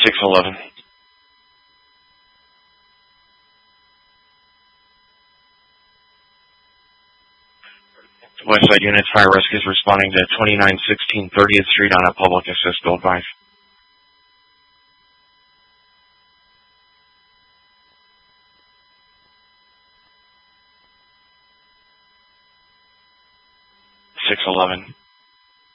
611. Westside Units Fire Rescue is responding to 2916 30th Street on a public assist. Go advise. 611.